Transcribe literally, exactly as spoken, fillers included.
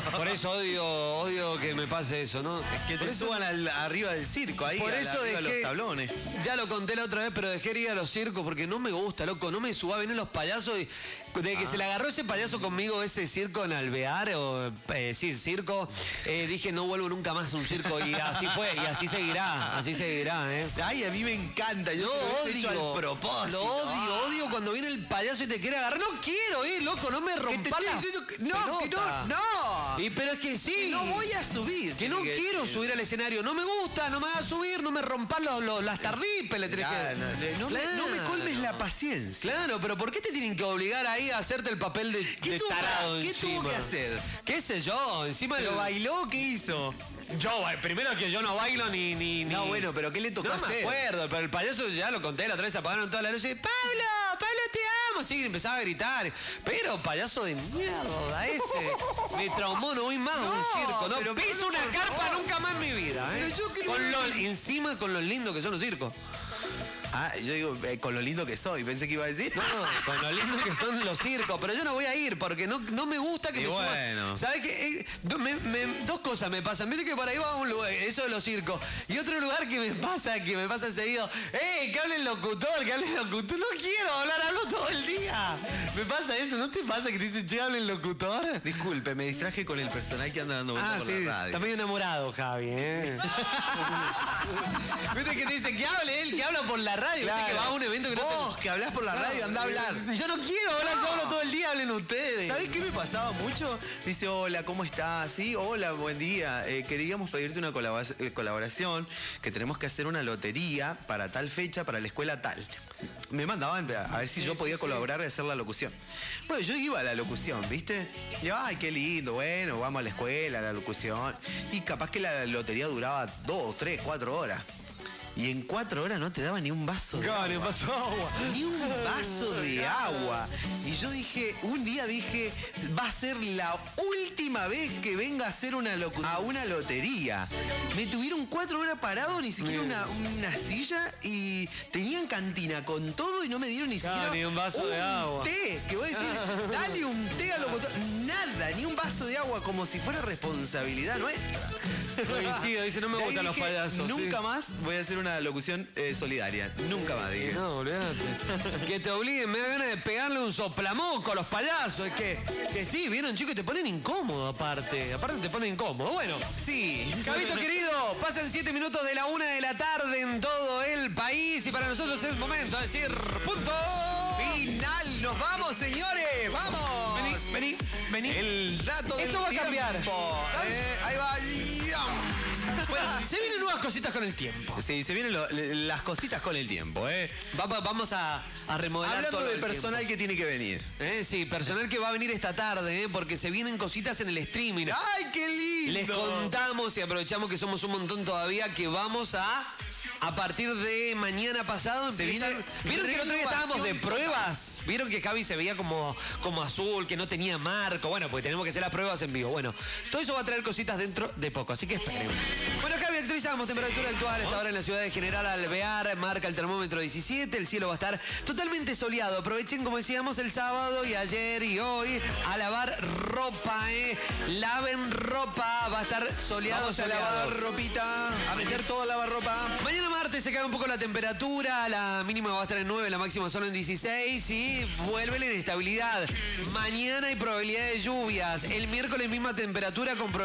Por eso odio, odio que me pase eso, ¿no? Es que te por eso, suban al, arriba del circo, ahí, por a la- eso arriba de dejé, los tablones. ya lo conté la otra vez, pero dejé de ir a los circos porque no me gusta, loco, no me suba, vienen los payasos y desde que Ah. se le agarró ese payaso conmigo, ese circo en Alvear, o eh, sí, circo, eh, dije no vuelvo nunca más a un circo y así fue, y así seguirá, así seguirá, ¿eh? Ay, a mí me encanta, yo Lo se lo he hecho odio, al propósito. lo odio, Ah. odio cuando viene el payaso y te quiere agarrar. No quiero ir, loco, no me Que te rompas estoy la diciendo que no, que pelota. no, no. Y pero es que sí. Que no voy a subir. Que no tiene quiero subir al escenario, no me gusta, no me hagas subir, no me rompas los, los- las tardipes, le tenés Ya, que... no, le- no me- no me Claro. colmes la paciencia. Claro, pero ¿por qué te tienen que obligar ahí a hacerte el papel de, ¿Qué de tuvo- tarado qué encima? tuvo que hacer? ¿Qué sé yo? Encima ¿Pero del- bailó? ¿Qué hizo? Yo, ba- primero que yo no bailo ni... ni, ni... No, bueno, pero ¿qué le tocó No hacer? me acuerdo, pero el payaso ya lo conté, la otra vez apagaron toda la luz y ¡Pablo! ¡Pablo, te amo! Sí, empezaba a gritar. Pero payaso de mierda ese. Me traumó, no voy más a un No, circo. No pero piso Pablo, una por carpa favor. nunca más en mi vida, ¿eh? Pero yo quiero Con ver- lo, encima con lo lindo que son los circos. Ah, yo digo, eh, con lo lindo que soy, pensé que iba a decir. No, con lo lindo que son los circos, pero yo no voy a ir porque no, no me gusta que Y me suban. bueno. ¿Sabes qué? Eh, do- me- me- dos cosas me pasan. Viste que por ahí va un lugar, eso de los circos. Y otro lugar que me pasa, que me pasa seguido. ¡Eh, que hable el locutor, que hable el locutor! No quiero hablar, hablo todo el día. Me pasa eso, ¿no te pasa que te dicen, che, hable el locutor? Disculpe, me distraje con el personal que anda dando vueltas Ah, por sí, la radio. está medio enamorado, Javi, ¿eh? Viste que te dicen que hable él, que habla por la radio. Viste que va a un evento que no Vos, te... que hablás por la radio, anda a hablar. Yo no quiero hablar, yo hablo todo el día, hablen ustedes. ¿Sabés qué me pasaba mucho? Dice, hola, ¿cómo estás? Sí, hola, buen día. Eh, queríamos pedirte una colabora- eh, colaboración, que tenemos que hacer una lotería para tal fecha, para la escuela tal. Me mandaban a ver si Sí, yo sí, podía sí. colaborar y hacer la locución. Bueno, yo iba a la locución, ¿viste? Y yo, ay, qué lindo, bueno, vamos a la escuela, a la locución. Y capaz que la lotería duraba dos, tres, cuatro horas. Y en cuatro horas no te daba ni un vaso de Claro, agua. ni pasó agua. Ni un vaso de agua. Y yo dije, un día dije, va a ser la última vez que venga a hacer una locu- a una lotería. Me tuvieron cuatro horas parado, ni siquiera una, una silla, y tenían cantina con todo y no me dieron ni Claro, siquiera ni un vaso de agua. té. Que voy a decir, dale un té al locutor. Nada, ni un vaso de agua, como si fuera responsabilidad nuestra. Coincido, dice, no me De ahí gustan los dije, payasos. Nunca sí. más voy a hacer una locución eh, solidaria. Nunca más, dije. No, olvídate. Que te obliguen, me da ganas de pegarle un soplamoco a los payasos. Es que, que sí, vieron, chicos, y te ponen incómodo aparte. Aparte te ponen incómodo. Bueno, Sí. Cabito querido, pasan siete minutos de la una de la tarde en todo el país y para nosotros es el momento de decir punto. Final, nos vamos, señores, vamos. Vení, vení, vení. El dato del Esto va a cambiar. tiempo. Eh, ahí va. Bueno, se vienen nuevas cositas con el tiempo. Sí, se vienen lo- las cositas con el tiempo, ¿eh? Va- va- vamos a, a remodelar Hablando todo de el personal tiempo. que tiene que venir. Eh, sí, personal que va a venir esta tarde, eh, porque se vienen cositas en el streaming. ¡Ay, qué lindo! Les contamos y aprovechamos que somos un montón todavía que vamos a, a partir de mañana pasado, Se empiezan- viene ¿Vieron que el otro día estábamos de renovación pruebas? ¿Vieron que Javi se veía como, como azul, que no tenía marco? Bueno, pues tenemos que hacer las pruebas en vivo. Bueno, todo eso va a traer cositas dentro de poco, así que esperemos. Bueno, Javi, actualizamos temperatura actual. Esta hora en la ciudad de General Alvear marca el termómetro diecisiete. El cielo va a estar totalmente soleado. Aprovechen, como decíamos, el sábado y ayer y hoy a lavar ropa, ¿eh? Laven ropa, va a estar soleado, Vamos a soleado. lavar ropita, a meter toda lavarropa. Mañana martes se cae un poco la temperatura, la mínima va a estar en nueve, la máxima solo en dieciséis y vuelve la inestabilidad. Mañana hay probabilidad de lluvias, el miércoles misma temperatura con probabilidad